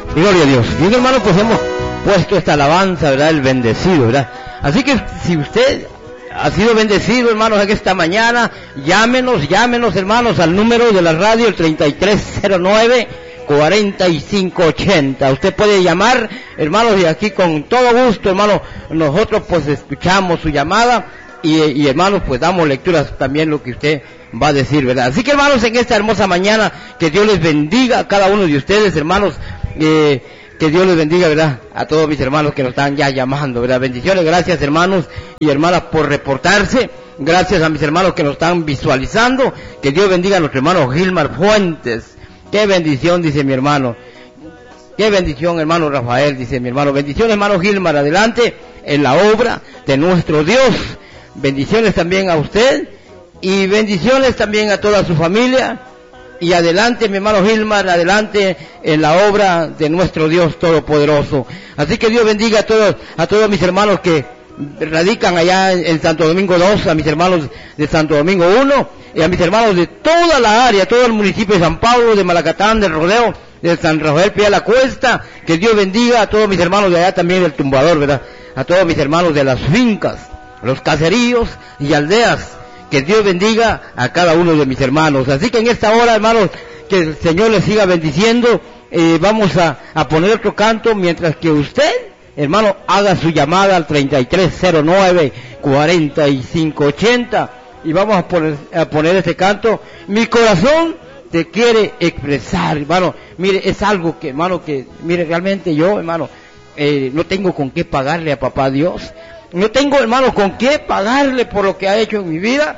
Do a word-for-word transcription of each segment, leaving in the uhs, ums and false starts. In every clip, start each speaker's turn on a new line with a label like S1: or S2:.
S1: Gloria a Dios. Bien, hermano, pues hemos puesto esta alabanza, ¿verdad? El bendecido, ¿verdad? Así que si usted ha sido bendecido, hermanos, en esta mañana, llámenos, llámenos, hermanos, al número de la radio, el treinta y tres cero nueve, cuarenta y cinco ochenta. Usted puede llamar, hermanos, y aquí con todo gusto, hermanos, nosotros pues escuchamos su llamada y, y hermanos, pues damos lecturas también lo que usted va a decir, ¿verdad? Así que, hermanos, en esta hermosa mañana, que Dios les bendiga a cada uno de ustedes, hermanos, eh, que Dios les bendiga, ¿verdad? A todos mis hermanos que nos están ya llamando, ¿verdad? Bendiciones, gracias, hermanos y hermanas, por reportarse. Gracias a mis hermanos que nos están visualizando. Que Dios bendiga a nuestro hermano Gilmar Fuentes. Qué bendición, dice mi hermano. Qué bendición, hermano Rafael, dice mi hermano. Bendiciones, hermano Gilmar, adelante en la obra de nuestro Dios. Bendiciones también a usted y bendiciones también a toda su familia. Y adelante, mi hermano Gilmar, adelante en la obra de nuestro Dios Todopoderoso. Así que Dios bendiga a todos, a todos mis hermanos que radican allá en Santo Domingo dos, a mis hermanos de Santo Domingo uno, y a mis hermanos de toda la área, todo el municipio de San Pablo, de Malacatán, del Rodeo, de San Rafael Pie de la Cuesta. Que Dios bendiga a todos mis hermanos de allá también del Tumbador, ¿verdad? A todos mis hermanos de las fincas, los caseríos y aldeas. Que Dios bendiga a cada uno de mis hermanos. Así que en esta hora, hermanos, que el Señor les siga bendiciendo. Eh, vamos a, a poner otro canto mientras que usted, hermano, haga su llamada al treinta y tres cero nueve, cuarenta y cinco ochenta. Y vamos a poner, a poner este canto. Mi corazón te quiere expresar, hermano. Mire, es algo que, hermano, que, mire, realmente yo, hermano, eh, no tengo con qué pagarle a papá Dios. No tengo, hermano, con qué pagarle por lo que ha hecho en mi vida.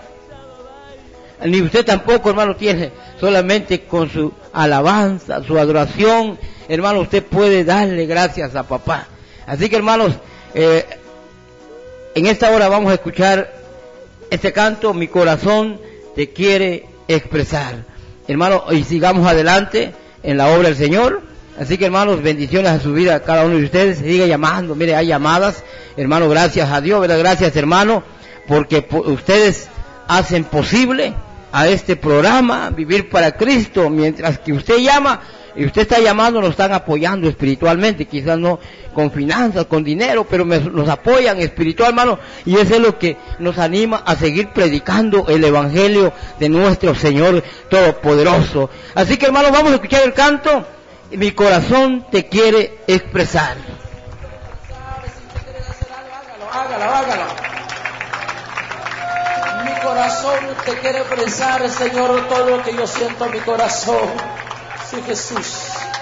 S1: Ni usted tampoco, hermano, tiene. Solamente con su alabanza, su adoración, hermano, usted puede darle gracias a papá. Así que, hermanos, eh, en esta hora vamos a escuchar este canto, Mi corazón te quiere expresar. Hermano, y sigamos adelante en la obra del Señor. Así que, hermanos, bendiciones a su vida, a cada uno de ustedes. Sigue llamando, mire, hay llamadas, hermano, gracias a Dios, ¿verdad? Gracias, hermano, porque po- ustedes hacen posible a este programa, Vivir para Cristo. Mientras que usted llama, y usted está llamando, nos están apoyando espiritualmente, quizás no con finanzas, con dinero, pero me, nos apoyan espiritual, hermano, y eso es lo que nos anima a seguir predicando el Evangelio de nuestro Señor Todopoderoso. Así que, hermano, vamos a escuchar el canto, Mi corazón te quiere expresar.
S2: Hágalo, hágalo. Mi corazón te quiere expresar, Señor, todo lo que yo siento en mi corazón. Sí, Jesús.